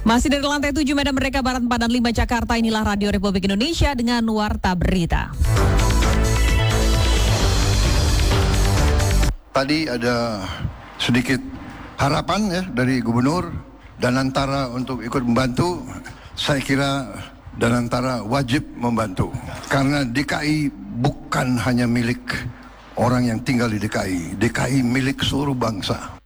Masih dari lantai 7 Medan Merdeka Barat 4 dan 5 Jakarta, inilah Radio Republik Indonesia dengan Warta Berita. Tadi ada sedikit harapan ya dari Gubernur Danantara untuk ikut membantu. Saya kira Danantara wajib membantu karena DKI bukan hanya milik orang yang tinggal di DKI. DKI milik seluruh bangsa.